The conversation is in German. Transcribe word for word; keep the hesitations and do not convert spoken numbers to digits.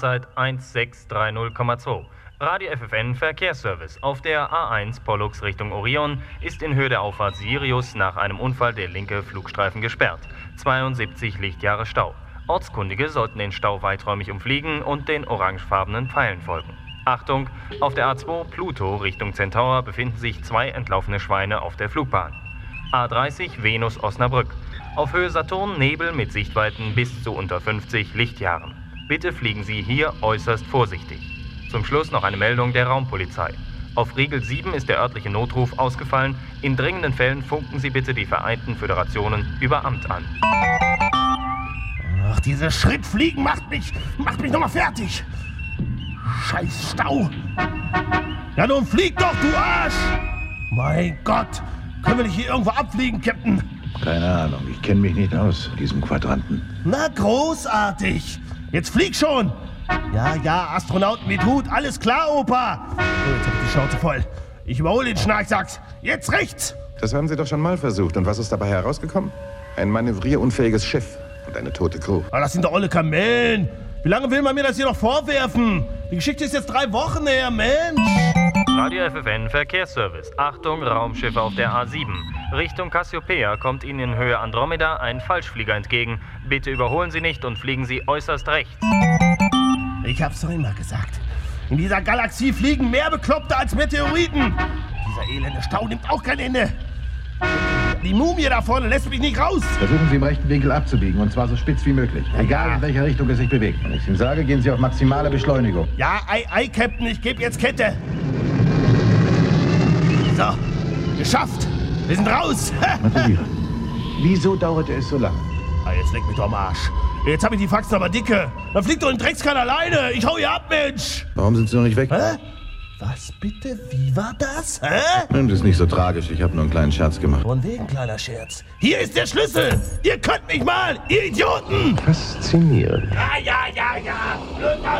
Fahrzeit eins sechs drei null Komma zwei. Radio F F N Verkehrsservice. Auf der A eins Pollux Richtung Orion ist in Höhe der Auffahrt Sirius nach einem Unfall der linke Flugstreifen gesperrt. zweiundsiebzig Lichtjahre Stau. Ortskundige sollten den Stau weiträumig umfliegen und den orangefarbenen Pfeilen folgen. Achtung, auf der A zwei Pluto Richtung Centaur befinden sich zwei entlaufene Schweine auf der Flugbahn. A dreißig Venus Osnabrück. Auf Höhe Saturn Nebel mit Sichtweiten bis zu unter fünfzig Lichtjahren. Bitte fliegen Sie hier äußerst vorsichtig. Zum Schluss noch eine Meldung der Raumpolizei. Auf Riegel sieben ist der örtliche Notruf ausgefallen. In dringenden Fällen funken Sie bitte die Vereinten Föderationen über Amt an. Ach, dieses Schrittfliegen macht mich, macht mich nochmal fertig. Scheiß Stau. Ja, nun flieg doch, du Arsch! Mein Gott, können wir nicht hier irgendwo abfliegen, Captain? Keine Ahnung, ich kenne mich nicht aus in diesem Quadranten. Na, großartig. Jetzt flieg schon. Ja, ja, Astronauten mit Hut, alles klar, Opa. So, jetzt hab ich die Schnauze voll. Ich überhole den Schnarchsachs. Jetzt rechts. Das haben Sie doch schon mal versucht. Und was ist dabei herausgekommen? Ein manövrierunfähiges Schiff und eine tote Crew. Aber das sind doch olle Kamellen. Wie lange will man mir das hier noch vorwerfen? Die Geschichte ist jetzt drei Wochen her, Mensch. Radio F F N Verkehrsservice. Achtung, Raumschiffe auf der A sieben. Richtung Cassiopeia kommt Ihnen in Höhe Andromeda ein Falschflieger entgegen. Bitte überholen Sie nicht und fliegen Sie äußerst rechts. Ich hab's doch immer gesagt. In dieser Galaxie fliegen mehr Bekloppte als Meteoriten. Dieser elende Stau nimmt auch kein Ende. Die Mumie da vorne lässt mich nicht raus. Versuchen Sie im rechten Winkel abzubiegen, und zwar so spitz wie möglich. Egal, Ja. in welcher Richtung es sich bewegt. Wenn ich Ihnen sage, gehen Sie auf maximale Beschleunigung. Ja, ei, ei, Captain, ich geb jetzt Kette. So, geschafft. Wir sind raus. Gratuliere. Wieso dauerte es so lange? Ah, jetzt leck mich doch am Arsch. Jetzt hab ich die Faxen aber dicke. Dann fliegt doch ein Dreckskern alleine. Ich hau hier ab, Mensch. Warum sind Sie noch nicht weg? Hä? Was bitte? Wie war das? Hä? Nein, das ist nicht so tragisch. Ich habe nur einen kleinen Scherz gemacht. Von wegen, kleiner Scherz. Hier ist der Schlüssel. Ihr könnt mich mal, ihr Idioten. Faszinierend. Ja, ja, ja, ja.